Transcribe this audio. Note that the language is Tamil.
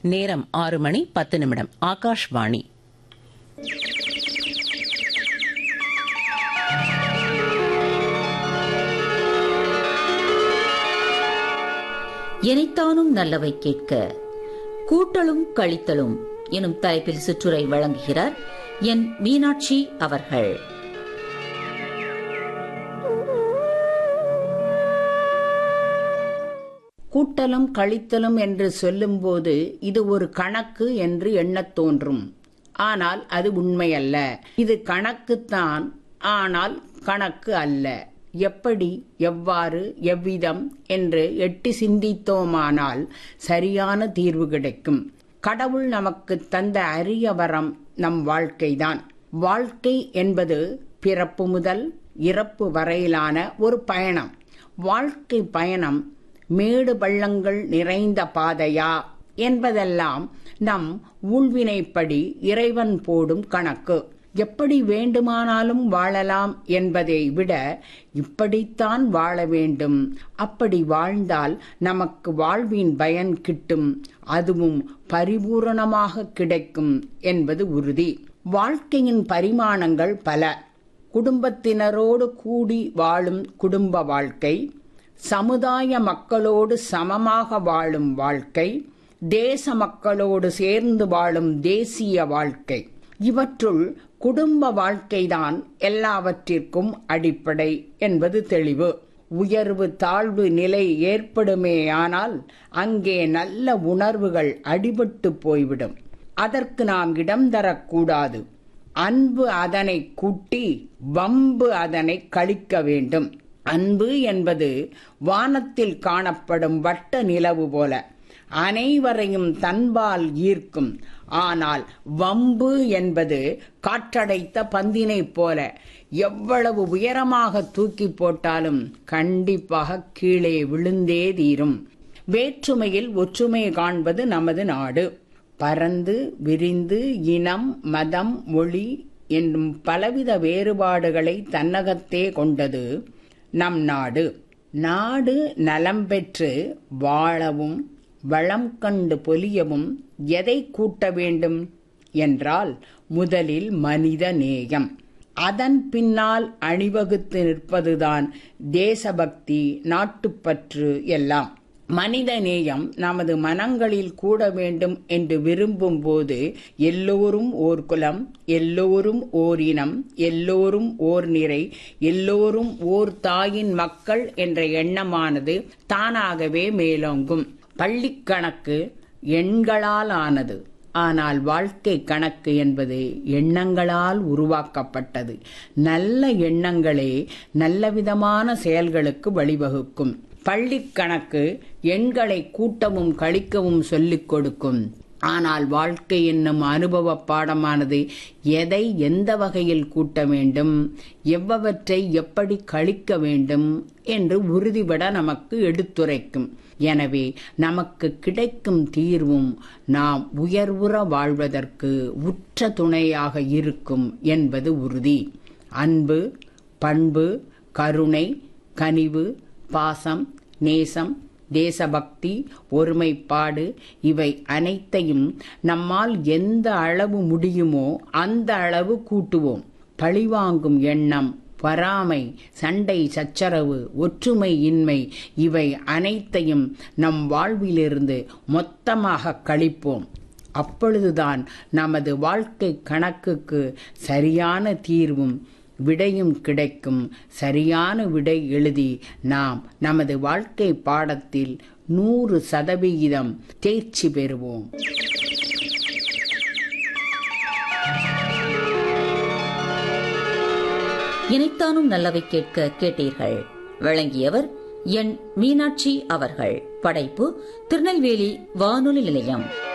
நேரம் 6:10. ஆகாஷ்வாணி. எனைத்தானும் நல்லவை கேட்க கூட்டலும் கழித்தலும் எனும் தலைப்பில் சிற்றுரை வழங்குகிறார் என் மீனாட்சி அவர்கள். கூட்டலும் கழித்தலும் என்று சொல்லும்போது இது ஒரு கணக்கு என்று எண்ணத் தோன்றும். ஆனால் அது உண்மையல்ல. இது கணக்குத்தான், ஆனால் கணக்கு அல்ல. எப்படி, எவ்வாறு, எவ்விதம் என்று எட்டி சிந்தித்தோமானால் சரியான தீர்வு கிடைக்கும். கடவுள் நமக்கு தந்த அரிய வரம் நம் வாழ்க்கைதான். வாழ்க்கை என்பது பிறப்பு முதல் இறப்பு வரையிலான ஒரு பயணம். வாழ்க்கை பயணம் மேடு பள்ளங்கள் நிறைந்த பாதையா என்பதெல்லாம் நம் ஊழ்வினைப்படி இறைவன் போடும் கணக்கு. எப்படி வேண்டுமானாலும் வாழலாம் என்பதை விட இப்படித்தான் வாழ வேண்டும், அப்படி வாழ்ந்தால் நமக்கு வாழ்வின் பயன் கிட்டும், அதுவும் பரிபூரணமாக கிடைக்கும் என்பது உறுதி. வாழ்க்கையின் பரிமாணங்கள் பல. குடும்பத்தினரோடு கூடி வாழும் குடும்ப வாழ்க்கை, சமுதாய மக்களோடு சமமாக வாழும் வாழ்க்கை, தேச மக்களோடு சேர்ந்து வாழும் தேசிய வாழ்க்கை. இவற்றுள் குடும்ப வாழ்க்கைதான் எல்லாவற்றிற்கும் அடிப்படை என்பது தெளிவு. உயர்வு தாழ்வு நிலை ஏற்படுமேயானால் அங்கே நல்ல உணர்வுகள் அடிபட்டு போய்விடும். அதற்கு நாம் இடம் தரக்கூடாது. அன்பு அதனை கூட்டி, வம்பு அதனை கழிக்க வேண்டும். அன்பு என்பது வானத்தில் காணப்படும் வட்ட நிலவு போல அனைவரையும் தன்பால் ஈர்க்கும். ஆனால் வம்பு என்பது காற்றடைத்த பந்தினை போல எவ்வளவு உயரமாக தூக்கி போட்டாலும் கண்டிப்பாக கீழே விழுந்தே தீரும். வேற்றுமையில் ஒற்றுமை காண்பது நமது நாடு. பரந்து விரிந்து இனம், மதம், மொழி என்னும் பலவித வேறுபாடுகளை தன்னகத்தே கொண்டது நம் நாடு. நாடு நலம் பெற்று வாழவும் வளம் கண்டு பொலியவும் எதை கூட்ட வேண்டும் என்றால் முதலில் மனித நேயம். அதன் பின்னால் அணிவகுத்து நிற்பதுதான் தேசபக்தி, நாட்டுப்பற்று எல்லாம். மனித நேயம் நமது மனங்களில் கூட வேண்டும் என்று விரும்பும் போது எல்லோரும் ஓர் குலம், எல்லோரும் ஓர் இனம், எல்லோரும் ஓர் நிறை, எல்லோரும் ஓர் தாயின் மக்கள் என்ற எண்ணமானது தானாகவே மேலோங்கும். பள்ளிக்கணக்கு எண்களால் ஆனது, ஆனால் வாழ்க்கை கணக்கு என்பது எண்ணங்களால் உருவாக்கப்பட்டது. நல்ல எண்ணங்களே நல்லவிதமான செயல்களுக்கு வழிவகுக்கும். பள்ளிக்கணக்கு எண்களை கூட்டவும் கழிக்கவும் சொல்லிக் கொடுக்கும். ஆனால் வாழ்க்கை என்னும் அனுபவ பாடமானது எதை எந்த வகையில் கூட்ட வேண்டும், எவ்வவற்றை எப்படி கழிக்க வேண்டும் என்று உறுதிபட நமக்கு எடுத்துரைக்கும். எனவே நமக்கு கிடைக்கும் தீர்வும் நாம் உயர்வுற வாழ்வதற்கு உற்ற துணையாக இருக்கும் என்பது உறுதி. அன்பு, பண்பு, கருணை, கனிவு, பாசம், நேசம், தேசபக்தி, ஒருமைப்பாடு இவை அனைத்தையும் நம்மால் எந்த அளவு முடியுமோ அந்த அளவு கூட்டுவோம். பழிவாங்கும் எண்ணம், பொறாமை, சண்டை சச்சரவு, ஒற்றுமை இன்மை இவை அனைத்தையும் நம் வாழ்விலிருந்து மொத்தமாக கழிப்போம். அப்பொழுதுதான் நமது வாழ்க்கை கணக்குக்கு சரியான தீர்வும் விடையும் கிடைக்கும். சரியான விடை எழுதி நாம் நமது வாழ்க்கை பாடத்தில் 100% தேர்ச்சி பெறுவோம். இனைத்தானும் நல்லவை கேட்க கேட்டீர்கள். வழங்கியவர் என் மீனாட்சி அவர்கள். படைப்பு திருநெல்வேலி வானொலி நிலையம்.